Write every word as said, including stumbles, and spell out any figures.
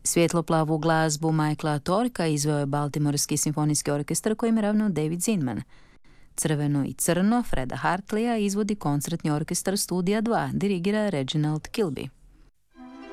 Svjetloplavu glazbu Michaela Torka izveo je Baltimorski simfonijski orkestar kojim je ravnao David Zinman. Crveno i crno Freda Hartleya izvodi koncertni orkestar Studija dva, dirigira Reginald Kilby.